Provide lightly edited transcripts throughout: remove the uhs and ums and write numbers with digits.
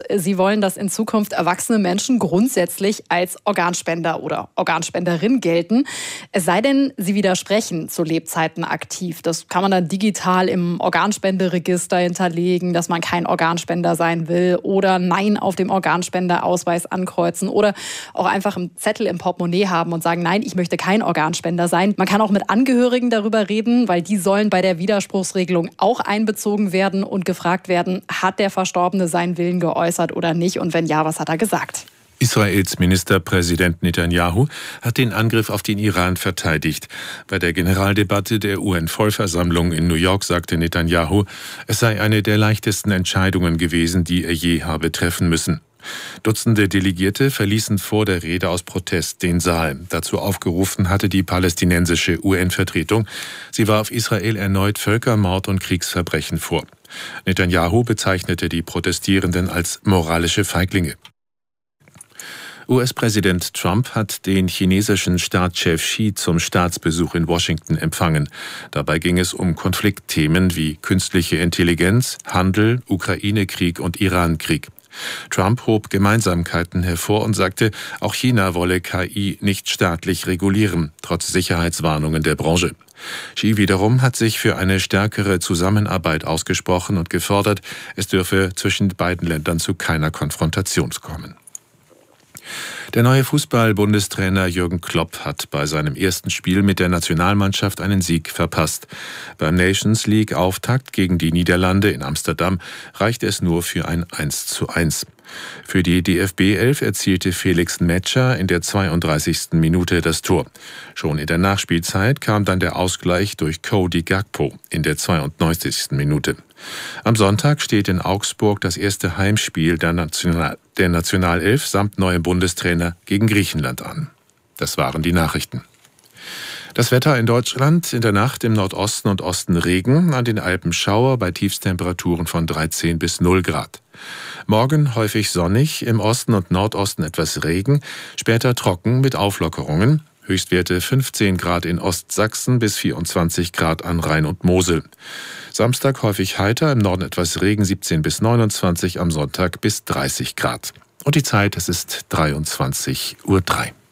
Sie wollen, dass in Zukunft erwachsene Menschen grundsätzlich als Organspender oder Organspenderin gelten. Es sei denn, sie widersprechen zu Lebzeiten aktiv. Das kann man dann digital im Organspenderegister hinterlegen, dass man kein Organspender sein will oder Nein auf dem Organspenderausweis ankreuzen oder auch einfach einen Zettel im Portemonnaie haben und sagen, nein, ich möchte kein Organspender sein. Man kann auch mit Angehörigen darüber reden, weil die sollen bei der Widerspruchsregelung auch einbezogen werden und gefragt werden, hat der Verstorbene seinen Willen geäußert oder nicht und wenn ja, was hat er gesagt? Israels Ministerpräsident Netanyahu hat den Angriff auf den Iran verteidigt. Bei der Generaldebatte der UN-Vollversammlung in New York sagte Netanyahu, es sei eine der leichtesten Entscheidungen gewesen, die er je habe treffen müssen. Dutzende Delegierte verließen vor der Rede aus Protest den Saal. Dazu aufgerufen hatte die palästinensische UN-Vertretung. Sie warf Israel erneut Völkermord und Kriegsverbrechen vor. Netanyahu bezeichnete die Protestierenden als moralische Feiglinge. US-Präsident Trump hat den chinesischen Staatschef Xi zum Staatsbesuch in Washington empfangen. Dabei ging es um Konfliktthemen wie künstliche Intelligenz, Handel, Ukraine-Krieg und Iran-Krieg. Trump hob Gemeinsamkeiten hervor und sagte, auch China wolle KI nicht staatlich regulieren, trotz Sicherheitswarnungen der Branche. Xi wiederum hat sich für eine stärkere Zusammenarbeit ausgesprochen und gefordert, es dürfe zwischen beiden Ländern zu keiner Konfrontation kommen. Der neue Fußball-Bundestrainer Jürgen Klopp hat bei seinem ersten Spiel mit der Nationalmannschaft einen Sieg verpasst. Beim Nations League-Auftakt gegen die Niederlande in Amsterdam reichte es nur für ein 1:1. Für die DFB-11 erzielte Felix Metscher in der 32. Minute das Tor. Schon in der Nachspielzeit kam dann der Ausgleich durch Cody Gakpo in der 92. Minute. Am Sonntag steht in Augsburg das erste Heimspiel der Nationalelf samt neuem Bundestrainer gegen Griechenland an. Das waren die Nachrichten. Das Wetter in Deutschland: in der Nacht im Nordosten und Osten Regen, an den Alpen Schauer bei Tiefstemperaturen von 13 bis 0 Grad. Morgen häufig sonnig, im Osten und Nordosten etwas Regen, später trocken mit Auflockerungen. Höchstwerte 15 Grad in Ostsachsen bis 24 Grad an Rhein und Mosel. Samstag häufig heiter, im Norden etwas Regen, 17 bis 29, am Sonntag bis 30 Grad. Und die Zeit, es ist 23:03 Uhr.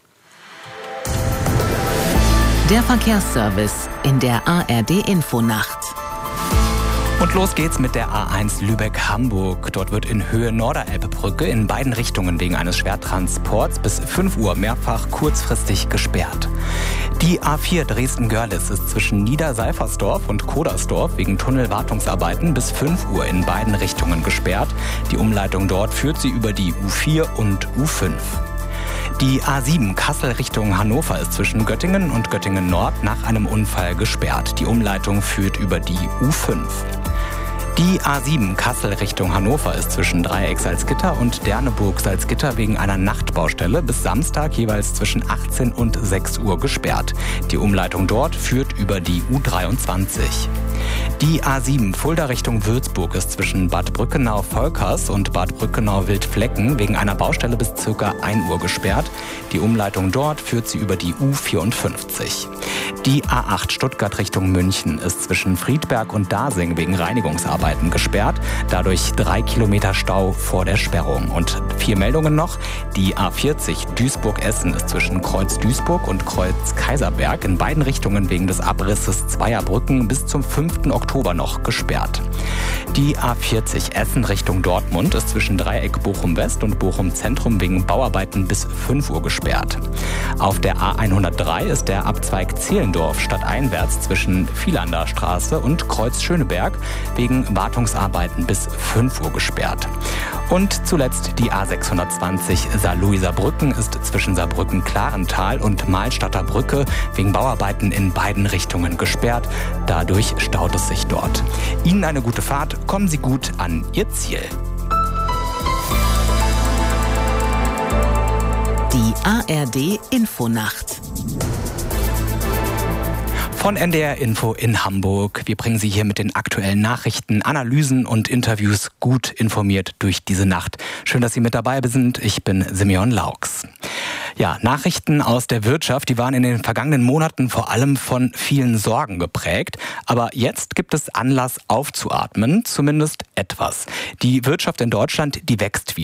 Der Verkehrsservice in der ARD-Infonacht. Und los geht's mit der A1 Lübeck-Hamburg. Dort wird in Höhe Norderelbe-Brücke in beiden Richtungen wegen eines Schwertransports bis 5 Uhr mehrfach kurzfristig gesperrt. Die A4 Dresden-Görlitz ist zwischen Niederseifersdorf und Kodersdorf wegen Tunnelwartungsarbeiten bis 5 Uhr in beiden Richtungen gesperrt. Die Umleitung dort führt sie über die U4 und U5. Die A7 Kassel Richtung Hannover ist zwischen Göttingen und Göttingen Nord nach einem Unfall gesperrt. Die Umleitung führt über die U5. Die A7 Kassel Richtung Hannover ist zwischen Dreieck-Salzgitter und Derneburg-Salzgitter wegen einer Nachtbaustelle bis Samstag jeweils zwischen 18 und 6 Uhr gesperrt. Die Umleitung dort führt über die U23. Die A7 Fulda Richtung Würzburg ist zwischen Bad Brückenau-Volkers und Bad Brückenau-Wildflecken wegen einer Baustelle bis ca. 1 Uhr gesperrt. Die Umleitung dort führt sie über die U54. Die A8 Stuttgart Richtung München ist zwischen Friedberg und Dasing wegen Reinigungsarbeiten gesperrt. Dadurch 3 Kilometer Stau vor der Sperrung. Und 4 Meldungen noch. Die A40 Duisburg-Essen ist zwischen Kreuz Duisburg und Kreuz Kaiserberg in beiden Richtungen wegen des Abrisses zweier Brücken bis zum 5. Oktober noch gesperrt. Die A40 Essen Richtung Dortmund ist zwischen Dreieck Bochum-West und Bochum-Zentrum wegen Bauarbeiten bis 5 Uhr gesperrt. Auf der A103 ist der Abzweig Zehlendorf stadteinwärts zwischen Vielander Straße und Kreuz Schöneberg wegen Wartungsarbeiten bis 5 Uhr gesperrt. Und zuletzt die A620 Saarlouiser-Brücken ist zwischen Saarbrücken-Klarental und Mahlstadter Brücke wegen Bauarbeiten in beiden Richtungen gesperrt. Dadurch staut es sich dort. Ihnen eine gute Fahrt, kommen Sie gut an Ihr Ziel. Die ARD-Infonacht. Von NDR Info in Hamburg. Wir bringen Sie hier mit den aktuellen Nachrichten, Analysen und Interviews gut informiert durch diese Nacht. Schön, dass Sie mit dabei sind. Ich bin Simeon Laux. Ja, Nachrichten aus der Wirtschaft, die waren in den vergangenen Monaten vor allem von vielen Sorgen geprägt. Aber jetzt gibt es Anlass aufzuatmen, zumindest etwas. Die Wirtschaft in Deutschland, die wächst wieder.